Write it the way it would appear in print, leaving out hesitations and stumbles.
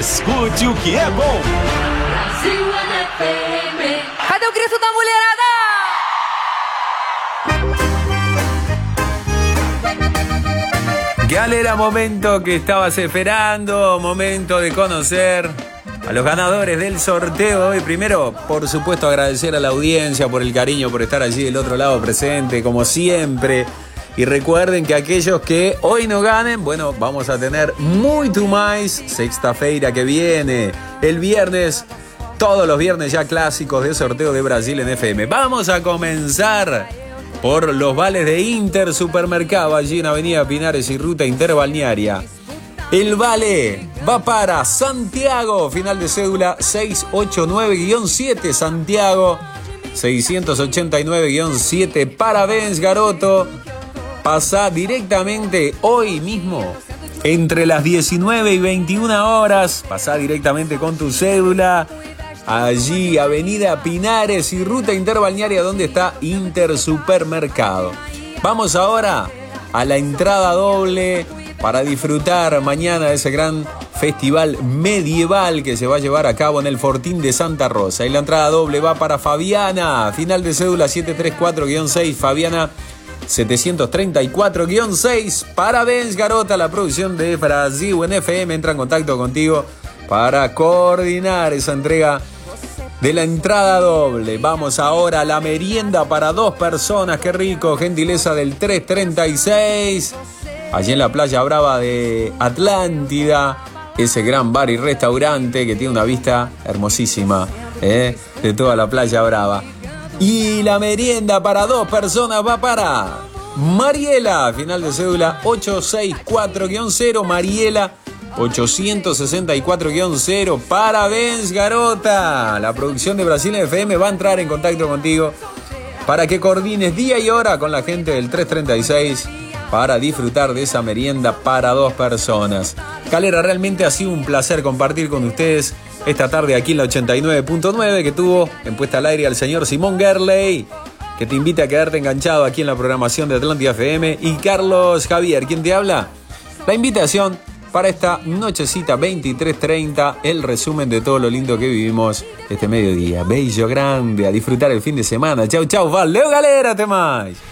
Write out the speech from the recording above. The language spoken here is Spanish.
Escute o que é bom. Brasil FM. Cadê o grito da mulherada? ¿Cuál era momento que estabas esperando? Momento de conocer a los ganadores del sorteo de hoy. Primero, por supuesto, agradecer a la audiencia por el cariño, por estar allí del otro lado presente, como siempre. Y recuerden que aquellos que hoy no ganen, bueno, vamos a tener muito mais sexta-feira que viene. El viernes, todos los viernes ya clásicos de sorteo de Brasil en FM. Vamos a comenzar por los vales de Inter Supermercado, allí en Avenida Pinares y Ruta Interbalnearia. El vale va para Santiago, final de cédula 689-7, Santiago 689-7. Parabéns, garoto. Pasá directamente hoy mismo, entre las 19 y 21 horas, pasá directamente con tu cédula, allí Avenida Pinares y Ruta Interbalnearia, donde está Inter Supermercado. Vamos ahora a la entrada doble para disfrutar mañana de ese gran festival medieval que se va a llevar a cabo en el Fortín de Santa Rosa. Y la entrada doble va para Fabiana, final de cédula 734-6, Fabiana 734-6. Parabéns, garota. La producción de Brasil en FM entra en contacto contigo para coordinar esa entrega de la entrada doble. Vamos ahora a la merienda para 2 personas. Qué rico, gentileza del 336. Allí en la Playa Brava de Atlántida, ese gran bar y restaurante que tiene una vista hermosísima de toda la Playa Brava. Y la merienda para 2 personas va para Mariela, final de cédula 864-0, Mariela 864-0. Parabéns, garota. La producción de Brasil FM va a entrar en contacto contigo para que coordines día y hora con la gente del 336 para disfrutar de esa merienda para 2 personas. Calera, realmente ha sido un placer compartir con ustedes esta tarde aquí en la 89.9, que tuvo en puesta al aire al señor Simón Gerley, que te invita a quedarte enganchado aquí en la programación de Atlántida FM, y Carlos Javier, ¿quién te habla? La invitación para esta nochecita 23:30, el resumen de todo lo lindo que vivimos este mediodía. Bello, grande, a disfrutar el fin de semana. Chau, chau, valeu, galera, até mais.